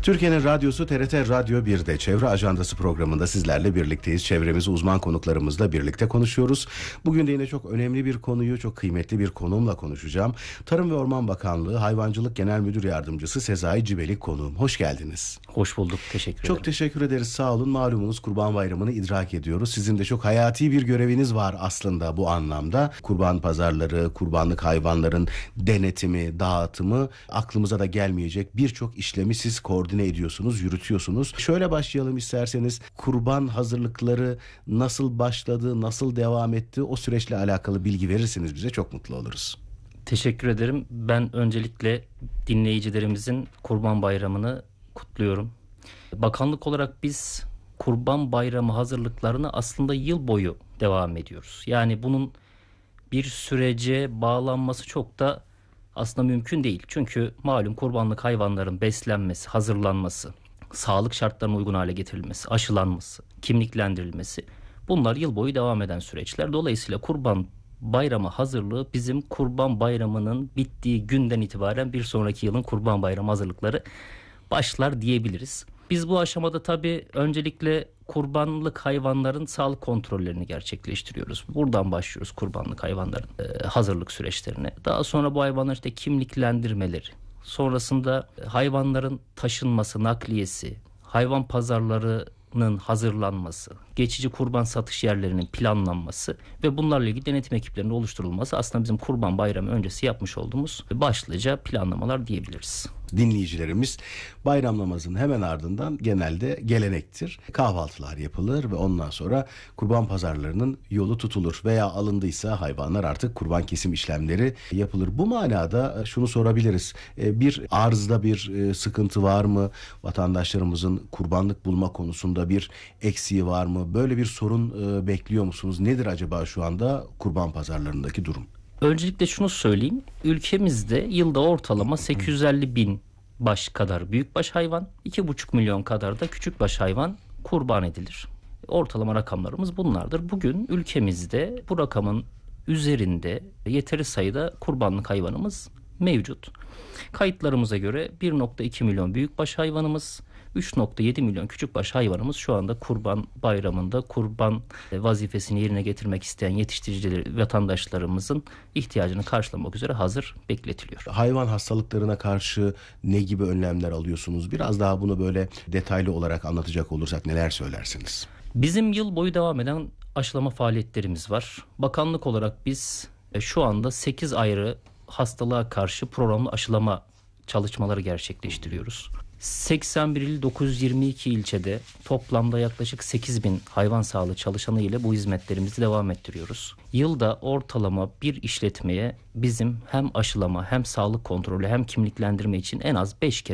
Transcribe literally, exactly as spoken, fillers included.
Türkiye'nin radyosu T R T Radyo birde Çevre Ajandası programında sizlerle birlikteyiz. Çevremizi uzman konuklarımızla birlikte konuşuyoruz. Bugün de yine çok önemli bir konuyu, çok kıymetli bir konuğumla konuşacağım. Tarım ve Orman Bakanlığı Hayvancılık Genel Müdür Yardımcısı Sezai Cibelik konuğum. Hoş geldiniz. Hoş bulduk, teşekkür ederim. Çok teşekkür ederiz, sağ olun. Malumunuz Kurban Bayramı'nı idrak ediyoruz. Sizin de çok hayati bir göreviniz var aslında bu anlamda. Kurban pazarları, kurbanlık hayvanların denetimi, dağıtımı, aklımıza da gelmeyecek birçok işlemi siz koordine ediyorsunuz, yürütüyorsunuz. Şöyle başlayalım isterseniz. Kurban hazırlıkları nasıl başladı, nasıl devam etti? O süreçle alakalı bilgi verirseniz bize çok mutlu oluruz. Teşekkür ederim. Ben öncelikle dinleyicilerimizin Kurban Bayramı'nı kutluyorum. Bakanlık olarak biz Kurban Bayramı hazırlıklarını aslında yıl boyu devam ediyoruz. Yani bunun bir sürece bağlanması çok da aslında mümkün değil. Çünkü malum kurbanlık hayvanların beslenmesi, hazırlanması, sağlık şartlarına uygun hale getirilmesi, aşılanması, kimliklendirilmesi, bunlar yıl boyu devam eden süreçler. Dolayısıyla Kurban Bayramı hazırlığı bizim Kurban Bayramı'nın bittiği günden itibaren bir sonraki yılın Kurban Bayramı hazırlıkları başlar diyebiliriz. Biz bu aşamada tabii öncelikle kurbanlık hayvanların sağlık kontrollerini gerçekleştiriyoruz. Buradan başlıyoruz kurbanlık hayvanların e, hazırlık süreçlerine. Daha sonra bu hayvanlar işte kimliklendirmeleri, sonrasında hayvanların taşınması, nakliyesi, hayvan pazarlarının hazırlanması, geçici kurban satış yerlerinin planlanması ve bunlarla ilgili denetim ekiplerinin oluşturulması aslında bizim Kurban Bayramı öncesi yapmış olduğumuz başlıca planlamalar diyebiliriz. Dinleyicilerimiz bayram namazının hemen ardından genelde gelenektir. Kahvaltılar yapılır ve ondan sonra kurban pazarlarının yolu tutulur veya alındıysa hayvanlar artık kurban kesim işlemleri yapılır. Bu manada şunu sorabiliriz. Bir arzda bir sıkıntı var mı? Vatandaşlarımızın kurbanlık bulma konusunda bir eksiği var mı? Böyle bir sorun bekliyor musunuz? Nedir acaba şu anda kurban pazarlarındaki durum? Öncelikle şunu söyleyeyim. Ülkemizde yılda ortalama sekiz yüz elli bin baş kadar büyükbaş hayvan, iki buçuk milyon kadar da küçükbaş hayvan kurban edilir. Ortalama rakamlarımız bunlardır. Bugün ülkemizde bu rakamın üzerinde yeteri sayıda kurbanlık hayvanımız mevcut. Kayıtlarımıza göre bir nokta iki milyon büyükbaş hayvanımız, üç nokta yedi milyon küçükbaş hayvanımız şu anda Kurban Bayramı'nda kurban vazifesini yerine getirmek isteyen yetiştiricileri, vatandaşlarımızın ihtiyacını karşılamak üzere hazır bekletiliyor. Hayvan hastalıklarına karşı ne gibi önlemler alıyorsunuz? Biraz daha bunu böyle detaylı olarak anlatacak olursak neler söylersiniz? Bizim yıl boyu devam eden aşılama faaliyetlerimiz var. Bakanlık olarak biz şu anda sekiz ayrı hastalığa karşı programlı aşılama çalışmaları gerçekleştiriyoruz. seksen bir il dokuz yüz yirmi iki ilçede toplamda yaklaşık sekiz bin hayvan sağlığı çalışanı ile bu hizmetlerimizi devam ettiriyoruz. Yılda ortalama bir işletmeye bizim hem aşılama hem sağlık kontrolü hem kimliklendirme için en az beş kere